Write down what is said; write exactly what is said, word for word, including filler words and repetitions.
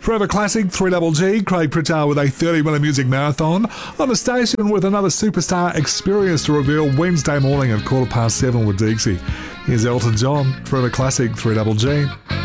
Forever Classic, three Double G, Craig Pritchard with a thirty minute music marathon on the station with another superstar experience to reveal Wednesday morning at quarter past seven with Dixie. Here's Elton John, Forever Classic, three Double G.